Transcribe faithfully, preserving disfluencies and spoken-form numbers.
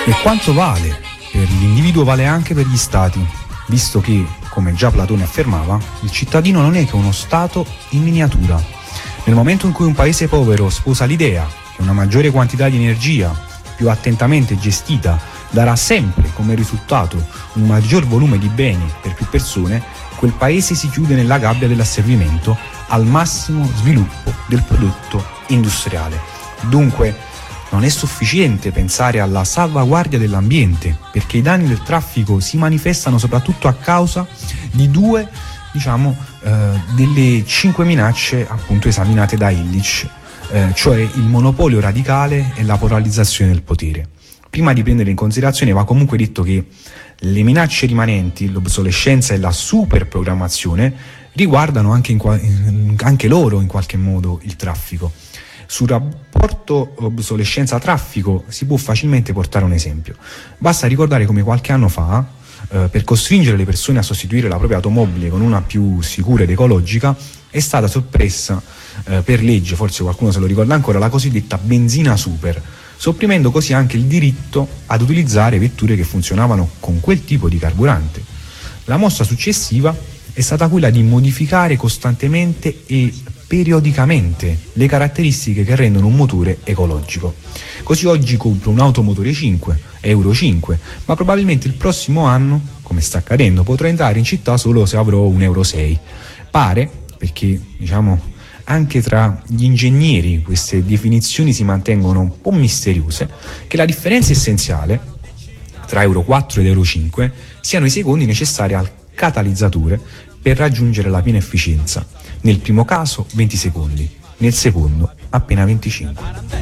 E quanto vale per l'individuo vale anche per gli stati, visto che, come già Platone affermava, il cittadino non è che uno stato in miniatura. Nel momento in cui un paese povero sposa l'idea che una maggiore quantità di energia, più attentamente gestita, darà sempre come risultato un maggior volume di beni per più persone, quel paese si chiude nella gabbia dell'asservimento al massimo sviluppo del prodotto industriale. Dunque, non è sufficiente pensare alla salvaguardia dell'ambiente, perché i danni del traffico si manifestano soprattutto a causa di due, diciamo, eh, delle cinque minacce appunto esaminate da Illich, eh, cioè il monopolio radicale e la polarizzazione del potere. Prima di prendere in considerazione va comunque detto che le minacce rimanenti, l'obsolescenza e la superprogrammazione riguardano anche, in qua- anche loro in qualche modo il traffico. Sul rapporto obsolescenza-traffico si può facilmente portare un esempio. Basta ricordare come qualche anno fa, eh, per costringere le persone a sostituire la propria automobile con una più sicura ed ecologica, è stata soppressa eh, per legge, forse qualcuno se lo ricorda ancora, la cosiddetta benzina super, sopprimendo così anche il diritto ad utilizzare vetture che funzionavano con quel tipo di carburante. La mossa successiva è stata quella di modificare costantemente e periodicamente le caratteristiche che rendono un motore ecologico. Così oggi compro un'auto motore cinque, Euro cinque, ma probabilmente il prossimo anno, come sta accadendo, potrò entrare in città solo se avrò un Euro sei. Pare, perché diciamo anche tra gli ingegneri queste definizioni si mantengono un po' misteriose, che la differenza essenziale tra Euro quattro ed Euro cinque siano i secondi necessari al catalizzatore per raggiungere la piena efficienza. Nel primo caso venti secondi, nel secondo appena venticinque.